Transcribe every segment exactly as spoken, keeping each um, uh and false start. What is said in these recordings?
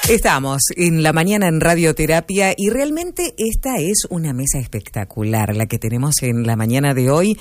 Estamos en la mañana en Radioterapia y realmente esta es una mesa espectacular la que tenemos en la mañana de hoy,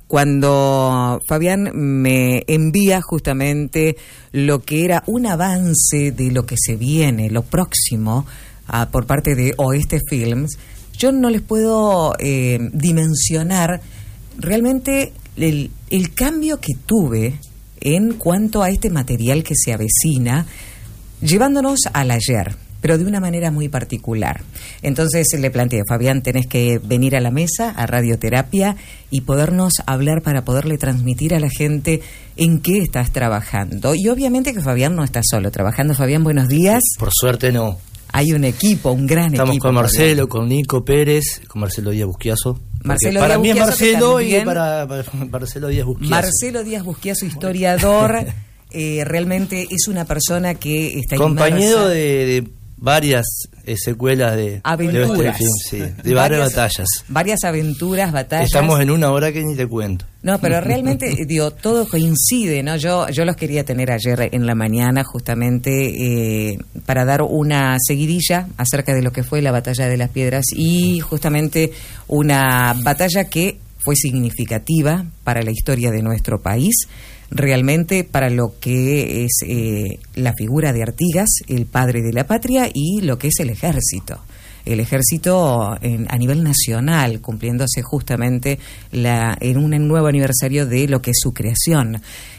cuando Fabián me envía justamente lo que era un avance de lo que se viene, lo próximo, uh, por parte de Oeste Films. Yo no les puedo eh, dimensionar realmente el, el cambio que tuve en cuanto a este material que se avecina, llevándonos al ayer, pero de una manera muy particular. Entonces le planteé, Fabián, tenés que venir a la mesa, a Radioterapia, y podernos hablar para poderle transmitir a la gente en qué estás trabajando. Y obviamente que Fabián no está solo trabajando. Fabián, buenos días. Por suerte no. Hay un equipo, un gran Estamos equipo. Estamos con Marcelo, Fabián. Con Nico Pérez, con Marcelo Díaz Busquiazo. Marcelo para Díaz mí Busquiazo, es Marcelo y también... para, para Marcelo Díaz Busquiazo. Marcelo Díaz Busquiazo, historiador. Eh, realmente es una persona que está compañero de, de varias eh, secuelas de aventuras, de, film, sí, de varias, varias batallas. Varias aventuras, batallas. Estamos en una hora que ni te cuento. No, pero realmente, digo, todo coincide, ¿no? Yo yo los quería tener ayer en la mañana justamente eh, para dar una seguidilla acerca de lo que fue la Batalla de las Piedras y justamente una batalla que fue significativa para la historia de nuestro país, realmente para lo que es eh, la figura de Artigas, el padre de la patria, y lo que es el ejército. El ejército en, a nivel nacional, cumpliéndose justamente la, en un nuevo aniversario de lo que es su creación.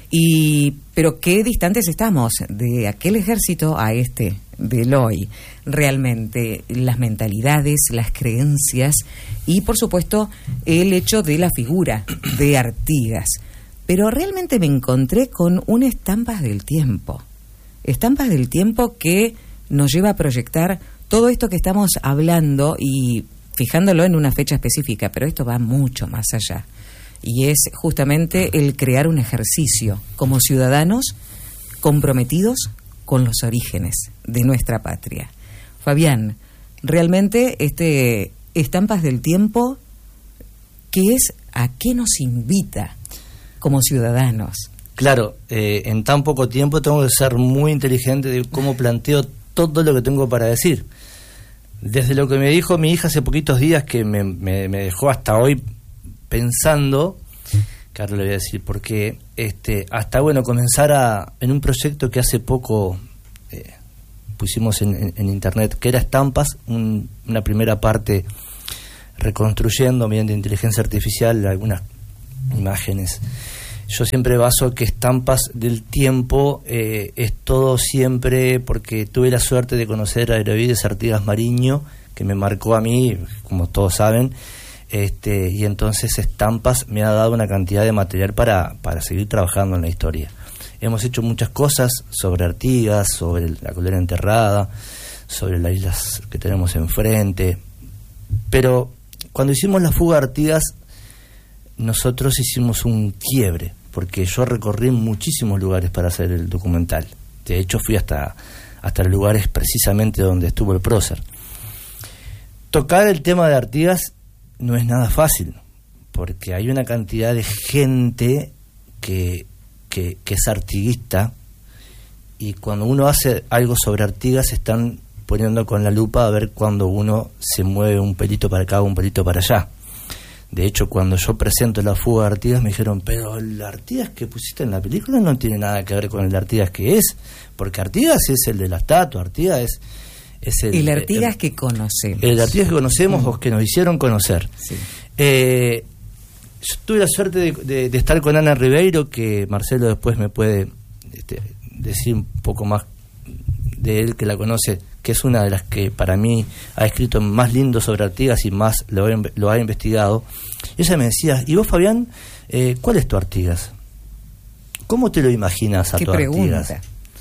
Y pero qué distantes estamos de aquel ejército a este del hoy. Realmente las mentalidades, las creencias y por supuesto el hecho de la figura de Artigas. Pero realmente me encontré con un estampas del tiempo. Estampas del tiempo que nos lleva a proyectar todo esto que estamos hablando y fijándolo en una fecha específica, pero esto va mucho más allá. Y es justamente el crear un ejercicio como ciudadanos comprometidos con los orígenes de nuestra patria. Fabián, realmente este estampas del tiempo, ¿qué es? ¿A qué nos invita como ciudadanos? Claro, eh, en tan poco tiempo tengo que ser muy inteligente de cómo planteo todo lo que tengo para decir. Desde lo que me dijo mi hija hace poquitos días, que me, me, me dejó hasta hoy pensando, que ahora le voy a decir, porque este, hasta bueno, comenzar a, en un proyecto que hace poco eh, pusimos en, en, en internet, que era Estampas, un, una primera parte reconstruyendo mediante inteligencia artificial algunas imágenes. Yo siempre baso que Estampas del tiempo eh, es todo siempre, porque tuve la suerte de conocer a Heroídes Artigas Mariño, que me marcó a mí, como todos saben, este, y entonces Estampas me ha dado una cantidad de material para, para seguir trabajando en la historia. Hemos hecho muchas cosas sobre Artigas, sobre la Caldera Enterrada, sobre las islas que tenemos enfrente, pero cuando hicimos la fuga de Artigas, nosotros hicimos un quiebre, porque yo recorrí muchísimos lugares para hacer el documental. De hecho, fui hasta, hasta los lugares precisamente donde estuvo el prócer. Tocar el tema de Artigas no es nada fácil, porque hay una cantidad de gente que, que, que es artiguista, y cuando uno hace algo sobre Artigas se están poniendo con la lupa a ver cuando uno se mueve un pelito para acá o un pelito para allá. De hecho, cuando yo presento la fuga de Artigas me dijeron, pero el Artigas que pusiste en la película no tiene nada que ver con el Artigas que es, porque Artigas es el de la estatua, Artigas es, es el... El Artigas el, que conocemos. El Artigas que conocemos mm. o que nos hicieron conocer. Sí. Eh, yo tuve la suerte de, de, de estar con Ana Ribeiro, que Marcelo después me puede este, decir un poco más de él, que la conoce, que es una de las que para mí ha escrito más lindo sobre Artigas y más lo, lo ha investigado. Y ella me decía, ¿y vos, Fabián, eh, cuál es tu Artigas? ¿Cómo te lo imaginas a ¿Qué tu pregunta? Artigas?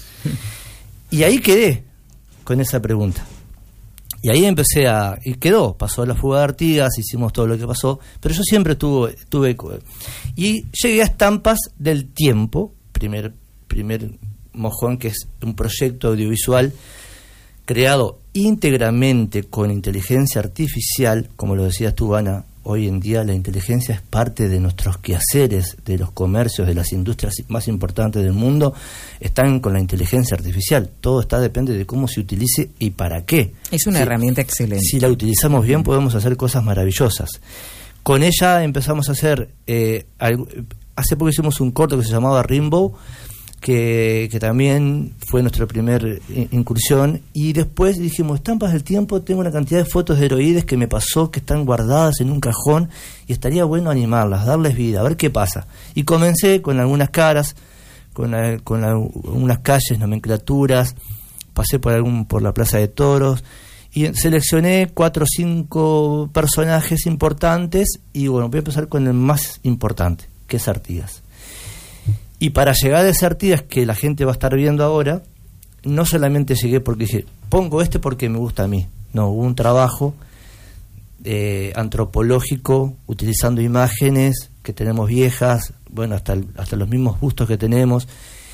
Y ahí quedé con esa pregunta. Y ahí empecé a... Y quedó, pasó la fuga de Artigas, hicimos todo lo que pasó, pero yo siempre tuve... tuve y llegué a Estampas del Tiempo, primer, primer mojón, que es un proyecto audiovisual creado íntegramente con inteligencia artificial, como lo decías tú, Ana, hoy en día la inteligencia es parte de nuestros quehaceres, de los comercios, de las industrias más importantes del mundo, están con la inteligencia artificial. Todo está depende de cómo se utilice y para qué. Es una si, herramienta excelente. Si la utilizamos bien, podemos hacer cosas maravillosas. Con ella empezamos a hacer, eh, algo, hace poco hicimos un corto que se llamaba Rainbow, que, que también fue nuestra primera incursión, y después dijimos, Estampas del Tiempo, tengo una cantidad de fotos de heroídes que me pasó, que están guardadas en un cajón, y estaría bueno animarlas, darles vida, a ver qué pasa. Y comencé con algunas caras, con, la, con la, unas calles, nomenclaturas, pasé por algún por la Plaza de Toros, y seleccioné cuatro o cinco personajes importantes, y bueno, voy a empezar con el más importante, que es Artigas. Y para llegar a ese Artigas que la gente va a estar viendo ahora, no solamente llegué porque dije, pongo este porque me gusta a mí. No, hubo un trabajo eh, antropológico, utilizando imágenes que tenemos viejas, bueno, hasta, el, hasta los mismos bustos que tenemos,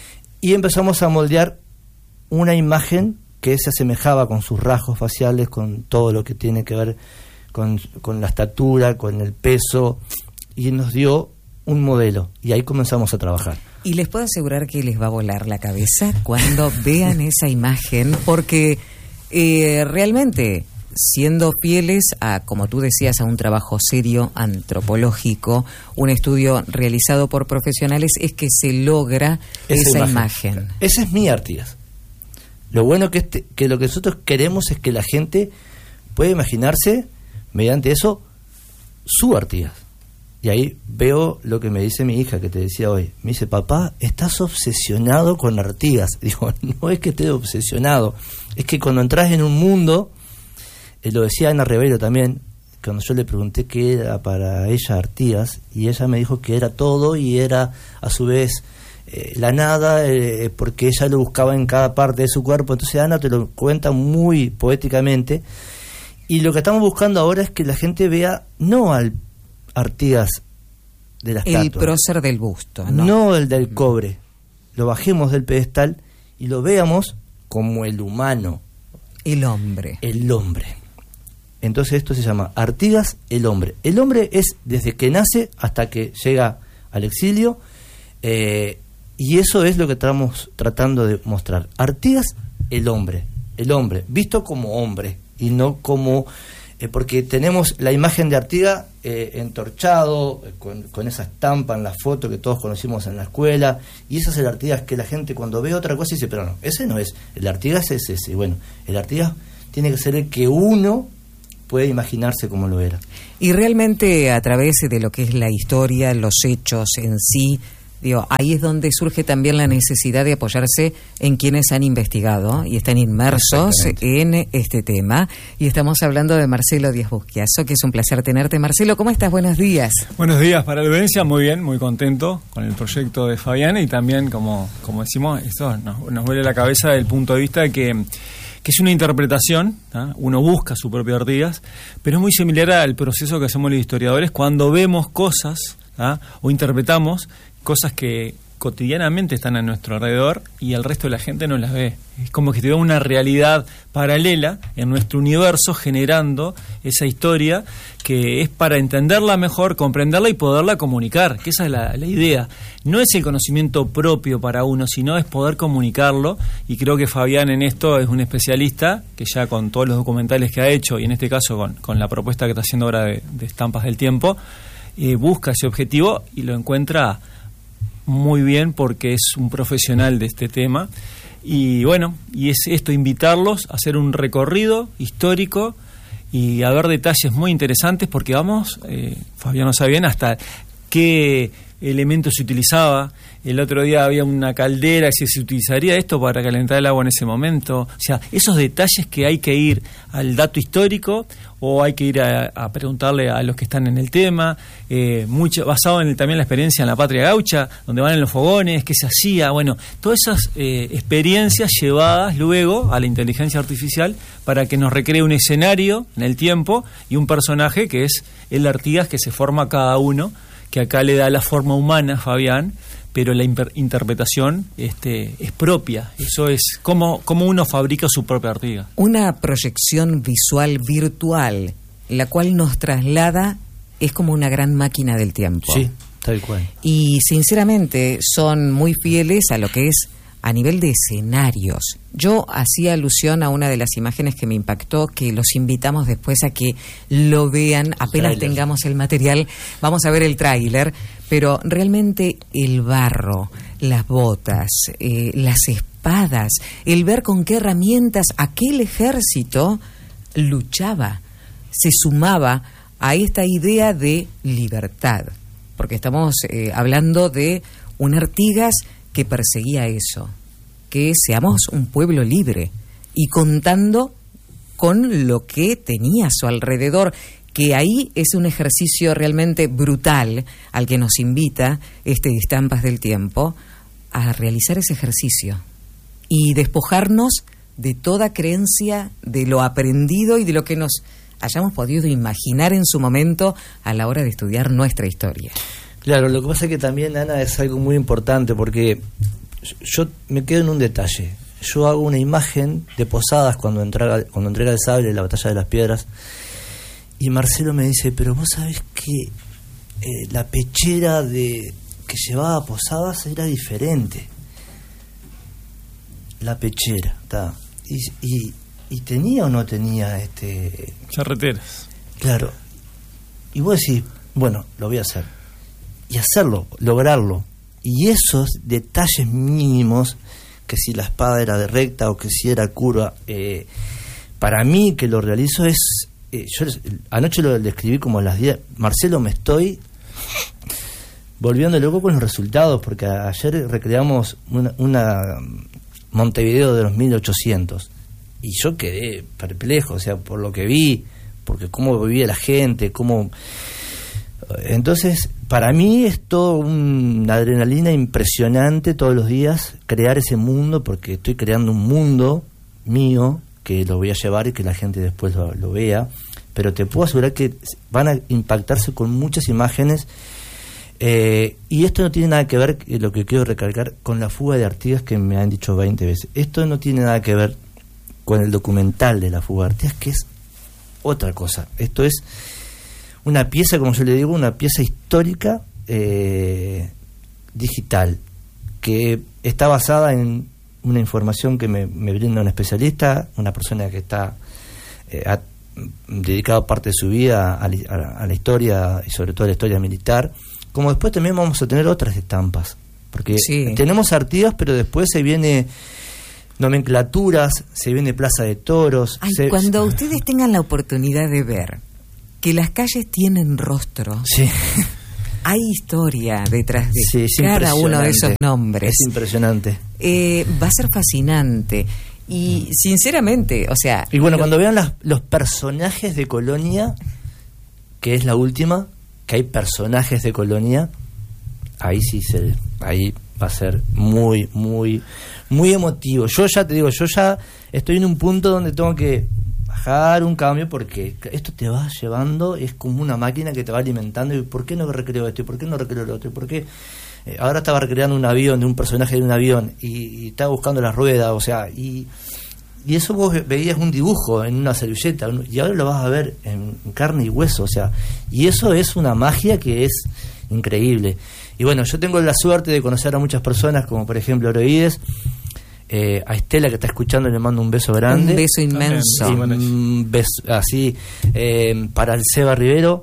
y empezamos a moldear una imagen que se asemejaba con sus rasgos faciales, con todo lo que tiene que ver con, con la estatura, con el peso, y nos dio un modelo, y ahí comenzamos a trabajar. Y les puedo asegurar que les va a volar la cabeza cuando vean esa imagen, porque eh, realmente, siendo fieles a, como tú decías, a un trabajo serio, antropológico, un estudio realizado por profesionales, es que se logra esa, esa imagen. imagen. Ese es mi Artigas. Lo bueno que, este, que lo que nosotros queremos es que la gente pueda imaginarse, mediante eso, su Artigas. Y ahí veo lo que me dice mi hija, que te decía hoy. Me dice, papá, estás obsesionado con Artigas. Digo, no es que esté obsesionado, es que cuando entras en un mundo, eh, lo decía Ana Ribeiro también, cuando yo le pregunté qué era para ella Artigas, y ella me dijo que era todo y era a su vez eh, la nada, eh, porque ella lo buscaba en cada parte de su cuerpo. Entonces Ana te lo cuenta muy poéticamente, y lo que estamos buscando ahora es que la gente vea no al Artigas de la estatua, el prócer del busto, ¿no? No el del cobre. Lo bajemos del pedestal y lo veamos como el humano, el hombre. El hombre. Entonces esto se llama Artigas, el hombre. El hombre es desde que nace hasta que llega al exilio, eh, y eso es lo que estamos tratando de mostrar. Artigas, el hombre. El hombre, visto como hombre y no como... Eh, porque tenemos la imagen de Artigas eh, entorchado, eh, con, con esa estampa en la foto que todos conocimos en la escuela, y ese es el Artigas que la gente cuando ve otra cosa dice, pero no, ese no es, el Artigas es ese. Bueno, el Artigas tiene que ser el que uno puede imaginarse como lo era. Y realmente a través de lo que es la historia, los hechos en sí, digo, ahí es donde surge también la necesidad de apoyarse en quienes han investigado y están inmersos en este tema. Y estamos hablando de Marcelo Díaz Busquiazo, que es un placer tenerte. Marcelo, ¿cómo estás? Buenos días. Buenos días para la audiencia, muy bien, muy contento con el proyecto de Fabián, y también, como, como decimos, esto nos, nos vuelve la cabeza desde el punto de vista de que, que es una interpretación, ¿ah? Uno busca su propio Artigas, pero es muy similar al proceso que hacemos los historiadores cuando vemos cosas, ¿ah? O interpretamos cosas que cotidianamente están a nuestro alrededor y el resto de la gente no las ve. Es como que te da una realidad paralela en nuestro universo, generando esa historia que es para entenderla mejor, comprenderla y poderla comunicar, que esa es la, la idea. No es el conocimiento propio para uno, sino es poder comunicarlo, y creo que Fabián en esto es un especialista, que ya con todos los documentales que ha hecho, y en este caso con, con la propuesta que está haciendo ahora de, de Estampas del Tiempo, eh, busca ese objetivo y lo encuentra muy bien, porque es un profesional de este tema. Y bueno, y es esto, invitarlos a hacer un recorrido histórico y a ver detalles muy interesantes, porque vamos, eh, Fabián no sabe bien hasta qué elementos se utilizaba. El otro día había una caldera, si se utilizaría esto para calentar el agua en ese momento. O sea, esos detalles que hay que ir al dato histórico, o hay que ir a, a preguntarle a los que están en el tema, eh, mucho basado en el, también la experiencia en la Patria Gaucha, donde van en los fogones, qué se hacía, bueno, todas esas eh, experiencias llevadas luego a la inteligencia artificial para que nos recree un escenario en el tiempo y un personaje que es el Artigas que se forma cada uno, que acá le da la forma humana, Fabián, pero la imper- interpretación este, es propia. Eso es cómo, cómo uno fabrica su propia Artigas. Una proyección visual virtual, la cual nos traslada es como una gran máquina del tiempo. Sí, tal cual. Y sinceramente son muy fieles a lo que es a nivel de escenarios. Yo hacía alusión a una de las imágenes que me impactó, que los invitamos después a que lo vean, apenas Trailer. tengamos el material, vamos a ver el tráiler, pero realmente el barro, las botas, eh, las espadas, el ver con qué herramientas aquel ejército luchaba, se sumaba a esta idea de libertad, porque estamos eh, hablando de un Artigas que perseguía eso, que seamos un pueblo libre y contando con lo que tenía a su alrededor, que ahí es un ejercicio realmente brutal al que nos invita este Estampas del Tiempo a realizar ese ejercicio y despojarnos de toda creencia de lo aprendido y de lo que nos hayamos podido imaginar en su momento a la hora de estudiar nuestra historia. Claro, lo que pasa es que también, Ana, es algo muy importante porque yo me quedo en un detalle. Yo hago una imagen de Posadas cuando entrega, cuando entrega el sable en la Batalla de las Piedras y Marcelo me dice, pero vos sabés que eh, la pechera de que llevaba Posadas era diferente. La pechera, está. Y, y, y tenía o no tenía este charreteras. Claro. Y vos decís, bueno, lo voy a hacer. Y hacerlo, lograrlo. Y esos detalles mínimos, que si la espada era de recta o que si era curva, eh, para mí que lo realizo es... Eh, yo les, anoche lo describí como a las diez. Marcelo, me estoy volviendo loco con los resultados, porque a, ayer recreamos una, una Montevideo de los mil ochocientos. Y yo quedé perplejo, o sea, por lo que vi, porque cómo vivía la gente, cómo... Entonces, para mí es todo una adrenalina impresionante todos los días, crear ese mundo, porque estoy creando un mundo mío que lo voy a llevar y que la gente después lo, lo vea, pero te puedo asegurar que van a impactarse con muchas imágenes, eh, y esto no tiene nada que ver, lo que quiero recalcar, con la fuga de Artigas, que me han dicho veinte veces. Esto no tiene nada que ver con el documental de la fuga de Artigas, que es otra cosa. Esto es una pieza, como yo le digo, una pieza histórica eh, digital, que está basada en una información que me, me brinda un especialista, una persona que está eh, ha dedicado parte de su vida a, a, a la historia y sobre todo a la historia militar, como después también vamos a tener otras estampas, porque sí, tenemos Artigas, pero después se viene nomenclaturas, se viene Plaza de Toros. Ay, se, cuando se... ustedes tengan la oportunidad de ver que las calles tienen rostro, sí, hay historia detrás de sí, cada uno de esos nombres. Es impresionante. Eh, va a ser fascinante. Y sinceramente, o sea... Y bueno, lo... cuando vean las, los personajes de Colonia, que es la última, que hay personajes de Colonia, ahí sí se, ahí va a ser muy, muy, muy emotivo. Yo ya te digo, yo ya estoy en un punto donde tengo que bajar un cambio, porque esto te va llevando, es como una máquina que te va alimentando. ¿Y por qué no recreo esto? ¿Y por qué no recreo lo otro? ¿Y por qué? Eh, ahora estaba recreando un avión, de un personaje de un avión, y, y estaba buscando las ruedas, o sea, y, y eso vos veías un dibujo en una servilleta, y ahora lo vas a ver en carne y hueso, o sea, y eso es una magia que es increíble. Y bueno, yo tengo la suerte de conocer a muchas personas, como por ejemplo Oroides. Eh, a Estela, que está escuchando, le mando un beso grande, un beso inmenso, un beso así, eh, para el Seba Rivero,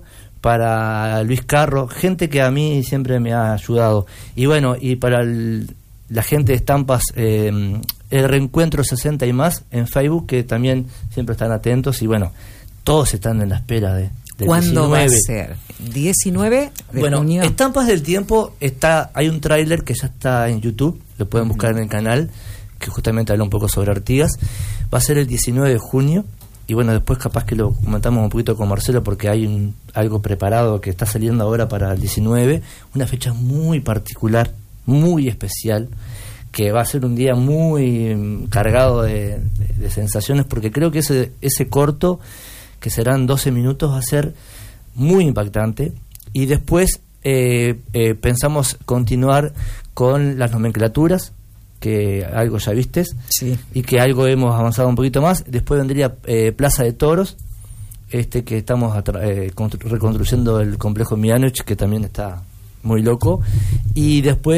para Luis Carro, gente que a mí siempre me ha ayudado. Y bueno, y para el, la gente de Estampas, eh, el Reencuentro sesenta y más en Facebook, que también siempre están atentos. Y bueno, todos están en la espera de ¿cuándo va a ser? diecinueve de bueno, junio. Estampas del Tiempo, está, hay un tráiler que ya está en YouTube, lo pueden buscar en el canal, que justamente habla un poco sobre Artigas. Va a ser el diecinueve de junio, y bueno, después capaz que lo comentamos un poquito con Marcelo, porque hay un, algo preparado que está saliendo ahora para el diecinueve, una fecha muy particular, muy especial, que va a ser un día muy cargado de, de, de sensaciones, porque creo que ese, ese corto, que serán doce minutos, va a ser muy impactante. Y después eh, eh, pensamos continuar con las nomenclaturas, que algo ya vistes, sí, y que algo hemos avanzado un poquito más. Después vendría eh, Plaza de Toros, este que estamos eh, reconstruyendo el complejo Mianovich, que también está muy loco, y después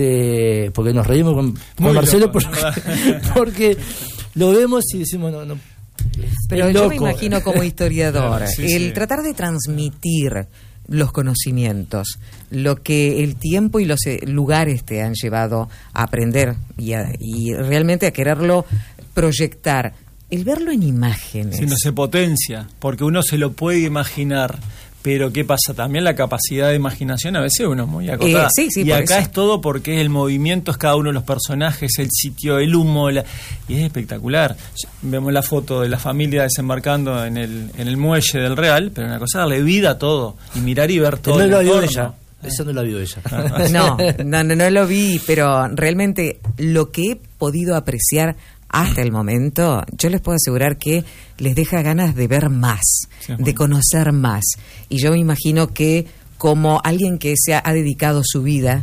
este porque nos reímos con, con Marcelo loco, porque, porque lo vemos y decimos no, no pero yo loco. Me imagino como historiador sí, el sí. tratar de transmitir los conocimientos, lo que el tiempo y los lugares te han llevado a aprender y, a, y realmente a quererlo proyectar, el verlo en imágenes. Sí, no se potencia, porque uno se lo puede imaginar, pero ¿qué pasa? También la capacidad de imaginación a veces uno es muy acotada. Eh, sí, sí, y acá eso. Es todo porque el movimiento es cada uno de los personajes, el sitio, el humo, la... y es espectacular. Vemos la foto de la familia desembarcando en el en el muelle del Real, pero una cosa, darle vida a todo y mirar y ver todo. No lo vio entorno. ella. Eso no lo vio ella. No, no, no, no lo vi, pero realmente lo que he podido apreciar hasta el momento, yo les puedo asegurar que les deja ganas de ver más, sí, de conocer más. Y yo me imagino que como alguien que se ha, ha dedicado su vida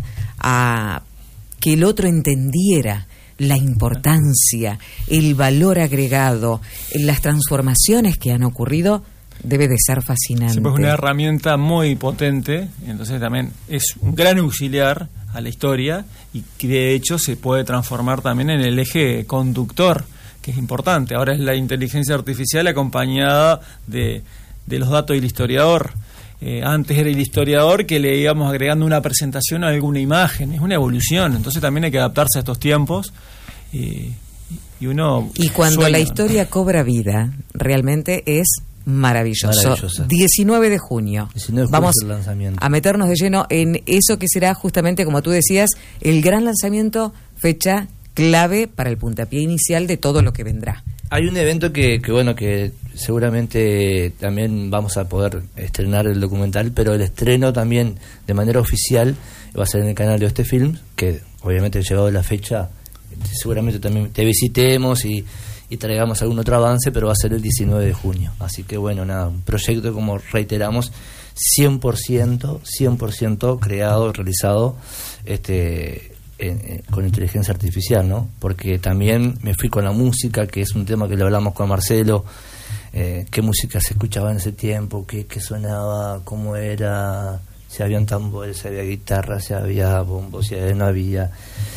a que el otro entendiera la importancia, el valor agregado, las transformaciones que han ocurrido, debe de ser fascinante. Sí, pues es una herramienta muy potente, entonces también es un gran auxiliar a la historia y que de hecho se puede transformar también en el eje conductor, que es importante. Ahora es la inteligencia artificial acompañada de, de los datos del historiador. Eh, antes era el historiador que le íbamos agregando una presentación a alguna imagen, es una evolución, entonces también hay que adaptarse a estos tiempos. Eh, y uno y cuando sueña. La historia cobra vida, realmente es maravilloso. Maravillosa. diecinueve de junio. diecinueve de junio Vamos el lanzamiento. A meternos de lleno en eso que será justamente, como tú decías, el gran lanzamiento, fecha clave para el puntapié inicial de todo lo que vendrá. Hay un evento que, que bueno, que seguramente también vamos a poder estrenar el documental, pero el estreno también de manera oficial va a ser en el canal de Oeste Films, que obviamente llegado la fecha seguramente también te visitemos y y traigamos algún otro avance, pero va a ser el diecinueve de junio. Así que bueno, nada, un proyecto, como reiteramos, cien por ciento creado, realizado este en, en, con inteligencia artificial, ¿no? Porque también me fui con la música, que es un tema que le hablamos con Marcelo, eh, qué música se escuchaba en ese tiempo, qué, qué sonaba, cómo era, si habían tambores, si había guitarra, si había bombos, si no había...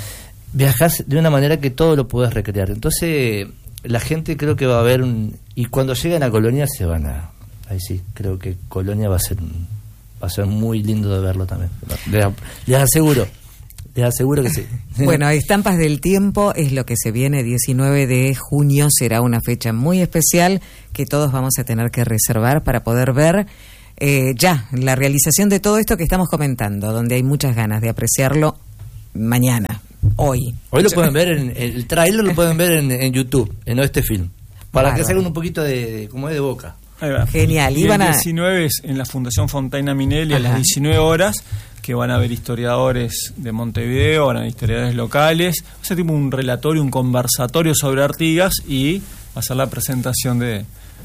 Viajás de una manera que todo lo puedes recrear. Entonces la gente creo que va a ver un, y cuando lleguen a Colonia se van a, ahí sí, creo que Colonia va a ser va a ser muy lindo de verlo también. Les, les aseguro, les aseguro que sí. Bueno, Estampas del Tiempo es lo que se viene. Diecinueve de junio será una fecha muy especial que todos vamos a tener que reservar para poder ver eh, ya la realización de todo esto que estamos comentando, donde hay muchas ganas de apreciarlo mañana. Hoy. Hoy lo pueden ver, en el tráiler lo pueden ver en, en YouTube, en Oeste Film, para Bárbaro. Que se hagan un poquito de, de como es de boca. Ahí va. Genial. Y Iban el a... diecinueve es en la Fundación Fontaina Minelli. Ajá. A las diecinueve horas, que van a haber historiadores de Montevideo, van a haber historiadores locales, va a ser tipo un relatorio, un conversatorio sobre Artigas y va a ser la presentación de,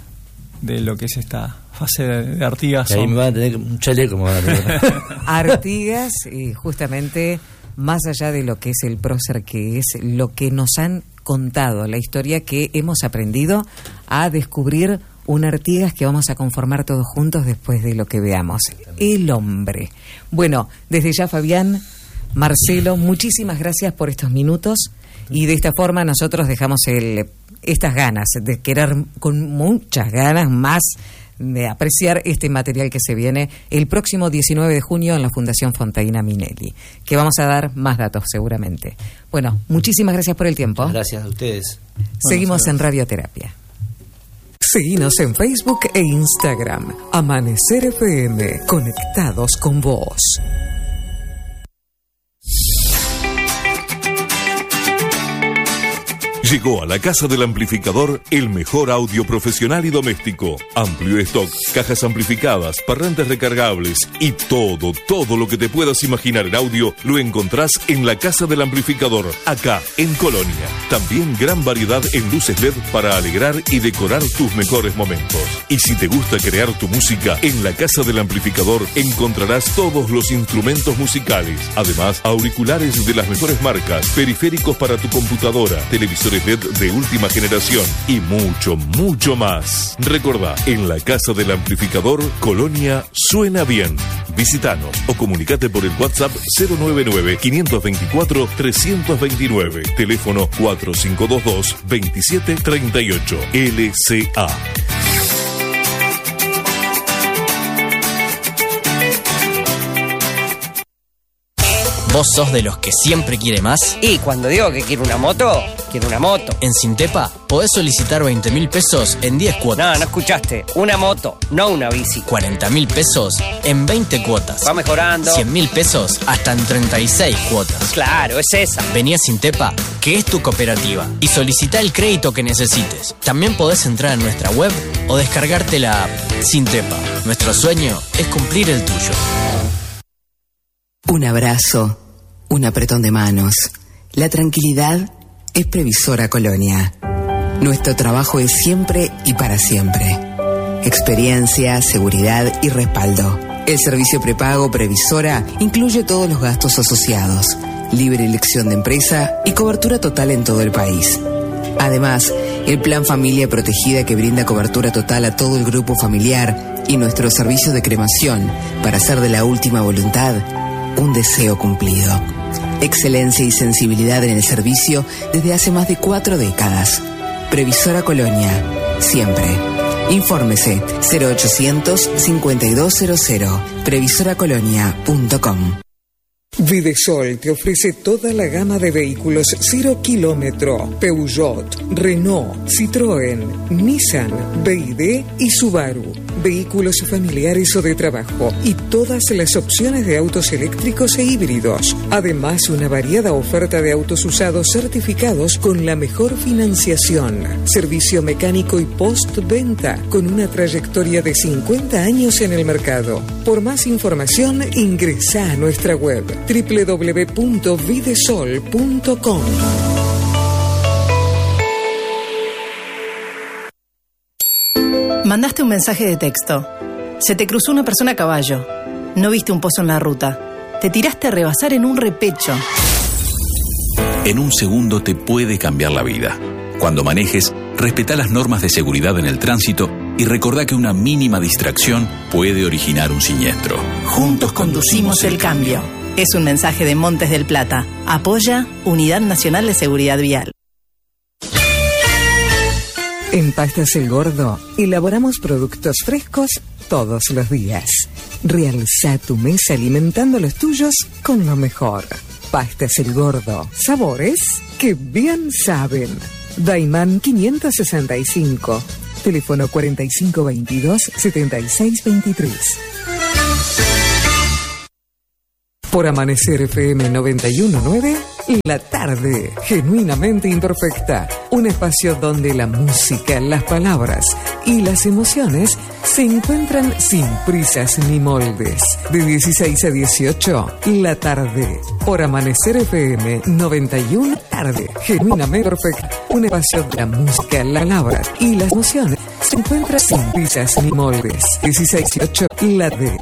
de lo que es esta fase de, de Artigas. Y ahí me van a tener un chaleco. Me van a tener. Artigas, y justamente... más allá de lo que es el prócer, que es lo que nos han contado, la historia que hemos aprendido a descubrir un Artigas que vamos a conformar todos juntos después de lo que veamos. El hombre. Bueno, desde ya, Fabián, Marcelo, muchísimas gracias por estos minutos y de esta forma nosotros dejamos el, estas ganas de querer con muchas ganas más de apreciar este material que se viene el próximo diecinueve de junio en la Fundación Fontaina Minelli, que vamos a dar más datos seguramente. Bueno, muchísimas gracias por el tiempo. Gracias a ustedes. Seguimos bueno, en Radioterapia. Seguinos en Facebook e Instagram. Amanecer F M, conectados con vos. Llegó a la Casa del Amplificador el mejor audio profesional y doméstico. Amplio stock, cajas amplificadas, parlantes recargables y todo, todo lo que te puedas imaginar en audio lo encontrás en la Casa del Amplificador, acá en Colonia. También gran variedad en luces L E D para alegrar y decorar tus mejores momentos. Y si te gusta crear tu música, en la Casa del Amplificador encontrarás todos los instrumentos musicales. Además, auriculares de las mejores marcas, periféricos para tu computadora, televisores L E D de última generación y mucho, mucho más. Recordá, en la Casa del Amplificador, Colonia Suena Bien. Visítanos o comunicate por el WhatsApp cero nueve nueve, cinco dos cuatro, tres dos nueve, teléfono cuatro cinco dos dos, dos siete tres ocho, L C A. ¿Vos sos de los que siempre quiere más? Y cuando digo que quiero una moto, quiero una moto. En Sintepa podés solicitar veinte mil pesos en diez cuotas. No, no escuchaste. Una moto, no una bici. cuarenta mil pesos en veinte cuotas. Va mejorando. cien mil pesos hasta en treinta y seis cuotas. Claro, es esa. Vení a Sintepa, que es tu cooperativa, y solicita el crédito que necesites. También podés entrar en nuestra web o descargarte la app. Sintepa, nuestro sueño es cumplir el tuyo. Un abrazo, un apretón de manos. La tranquilidad es Previsora Colonia. Nuestro trabajo es siempre y para siempre. Experiencia, seguridad y respaldo. El servicio prepago Previsora incluye todos los gastos asociados, libre elección de empresa y cobertura total en todo el país. Además, el Plan Familia Protegida, que brinda cobertura total a todo el grupo familiar, y nuestro servicio de cremación para hacer de la última voluntad un deseo cumplido. Excelencia y sensibilidad en el servicio desde hace más de cuatro décadas. Previsora Colonia, siempre. Infórmese cero ochocientos, cincuenta y dos cero cero, previsora colonia punto com. Videsol te ofrece toda la gama de vehículos cero kilómetro: Peugeot, Renault, Citroën, Nissan, B Y D y Subaru. Vehículos familiares o de trabajo y todas las opciones de autos eléctricos e híbridos. Además, una variada oferta de autos usados certificados con la mejor financiación. Servicio mecánico y postventa con una trayectoria de cincuenta años en el mercado. Por más información, ingresa a nuestra web doble u doble u doble u punto videsol punto com. Mandaste un mensaje de texto. Se te cruzó una persona a caballo. No viste un pozo en la ruta. Te tiraste a rebasar en un repecho. En un segundo te puede cambiar la vida. Cuando manejes, respetá las normas de seguridad en el tránsito y recordá que una mínima distracción puede originar un siniestro. Juntos conducimos el cambio. Es un mensaje de Montes del Plata. Apoya Unidad Nacional de Seguridad Vial. En Pastas El Gordo elaboramos productos frescos todos los días. Realza tu mesa alimentando los tuyos con lo mejor. Pastas El Gordo, sabores que bien saben. Daimán quinientos sesenta y cinco, teléfono cuarenta y cinco veintidós, setenta y seis veintitrés. Por Amanecer F M noventa y uno punto nueve, la tarde genuinamente imperfecta. Un espacio donde la música, las palabras y las emociones se encuentran sin prisas ni moldes. De dieciséis a dieciocho, la tarde. Por Amanecer F M noventa y uno, tarde genuinamente perfecta. Un espacio donde la música, las palabras y las emociones se encuentran sin prisas ni moldes. dieciséis a dieciocho, la tarde.